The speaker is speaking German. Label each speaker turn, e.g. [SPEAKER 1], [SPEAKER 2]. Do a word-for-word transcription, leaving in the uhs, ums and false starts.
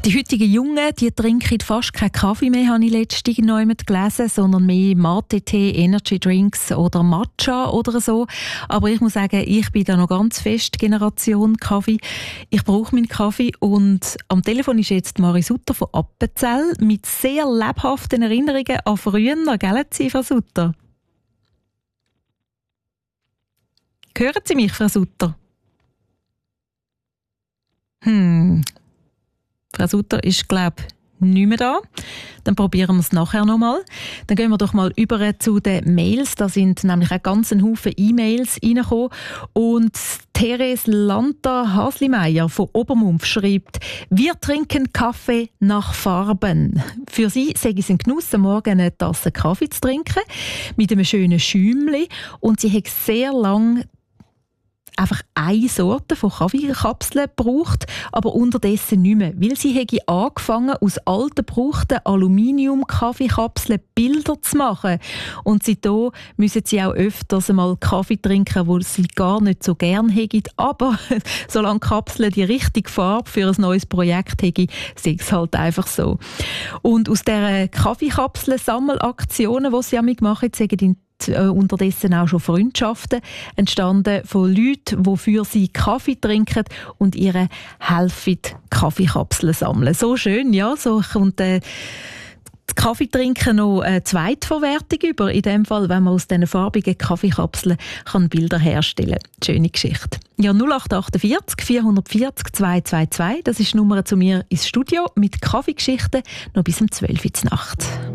[SPEAKER 1] Die heutigen Jungen, die trinken fast keinen Kaffee mehr, habe ich letztens noch jemand gelesen, sondern mehr Mate-Tee, Energy-Drinks oder Matcha oder so. Aber ich muss sagen, ich bin da noch ganz fest Generation Kaffee. Ich brauche meinen Kaffee und am Telefon ist jetzt Marie Sutter von Appenzell mit sehr lebhaften Erinnerungen an früher, gell, Sie, Frau Sutter? Hören Sie mich, Frau Sutter? Hm... Frau Sutter ist, glaube ich, nicht mehr da. Dann probieren wir es nachher nochmal. Dann gehen wir doch mal über zu den Mails. Da sind nämlich auch ganz ein Haufen E-Mails reingekommen. Und Therese Lanta-Haslimeyer von Obermumpf schreibt, wir trinken Kaffee nach Farben. Für sie sei es ein Genuss, am Morgen eine Tasse Kaffee zu trinken, mit einem schönen Schäumchen. Und sie hat sehr lange einfach eine Sorte von Kaffeekapseln gebraucht, aber unterdessen nicht mehr. Weil sie hätte angefangen, aus alten gebrauchten Aluminium-Kaffeekapseln Bilder zu machen. Und seitdem müssen sie auch öfters einmal Kaffee trinken, wo sie gar nicht so gern hätten. Aber solange die Kapseln die richtige Farbe für ein neues Projekt hätten, sei es halt einfach so. Und aus diesen Kaffeekapseln-Sammelaktionen, die sie ja mitmachen, sagen unterdessen auch schon Freundschaften entstanden von Leuten, die für sie Kaffee trinken und ihre helfen, Kaffeekapseln sammeln. So schön, ja, so kommt äh, das Kaffeetrinken noch eine Zweitverwertung über. In dem Fall, wenn man aus diesen farbigen Kaffeekapseln kann Bilder herstellen kann. Schöne Geschichte. Ja, null acht acht vier vier vier null zwei zwei zwei, das ist die Nummer zu mir ins Studio mit Kaffeegeschichten noch bis um zwölf Uhr Nacht.